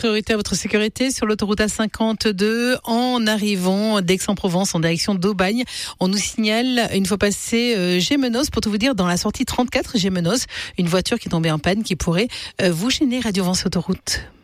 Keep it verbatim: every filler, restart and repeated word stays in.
priorité à votre sécurité sur l'autoroute A cinquante-deux en arrivant d'Aix-en-Provence en direction d'Aubagne. On nous signale, une fois passé euh, Gémenos, pour tout vous dire, dans la sortie trente-quatre Gémenos, une voiture qui est tombée en panne qui pourrait euh, vous gêner. Radio Vence Autoroute.